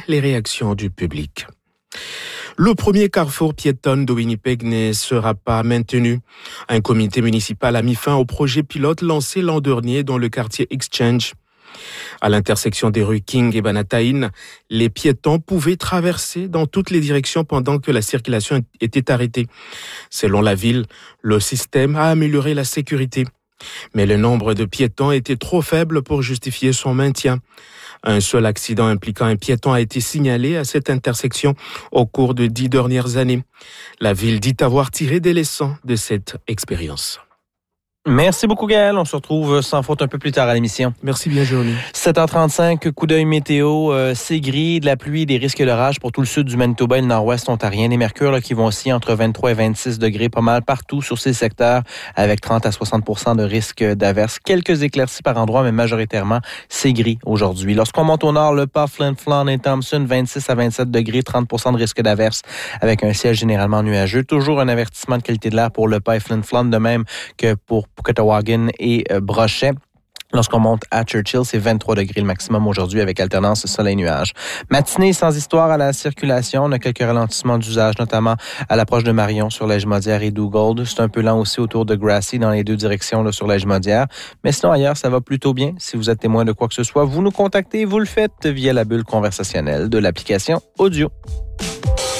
les réactions du public. Le premier carrefour piétonne de Winnipeg ne sera pas maintenu. Un comité municipal a mis fin au projet pilote lancé l'an dernier dans le quartier Exchange. À l'intersection des rues King et Banataïn, les piétons pouvaient traverser dans toutes les directions pendant que la circulation était arrêtée. Selon la ville, le système a amélioré la sécurité. Mais le nombre de piétons était trop faible pour justifier son maintien. Un seul accident impliquant un piéton a été signalé à cette intersection au cours de 10 dernières années. La ville dit avoir tiré des leçons de cette expérience. Merci beaucoup, Gaël. On se retrouve sans faute un peu plus tard à l'émission. Merci bien, Jérémy. 7h35, coup d'œil météo. C'est gris, de la pluie, des risques d'orage pour tout le sud du Manitoba et le nord-ouest ontarien. Les mercures là, qui vont aussi entre 23 et 26 degrés, pas mal partout sur ces secteurs, avec 30 à 60 de risque d'averse. Quelques éclaircies par endroits, mais majoritairement, c'est gris aujourd'hui. Lorsqu'on monte au nord, le pas, Flin Flon et Thompson, 26 à 27 degrés, 30 de risque d'averse, avec un ciel généralement nuageux. Toujours un avertissement de qualité de l'air pour le pas et Flin Flon, de même que pour Catawagin et Brochet. Lorsqu'on monte à Churchill, c'est 23 degrés le maximum aujourd'hui avec alternance soleil-nuage. Matinée sans histoire à la circulation. On a quelques ralentissements d'usage, notamment à l'approche de Marion sur l'Ège-Maudière et Duggold. C'est un peu lent aussi autour de Grassy dans les deux directions là, sur l'Ège-Maudière. Mais sinon, ailleurs, ça va plutôt bien. Si vous êtes témoin de quoi que ce soit, vous nous contactez. Vous le faites via la bulle conversationnelle de l'application Audio.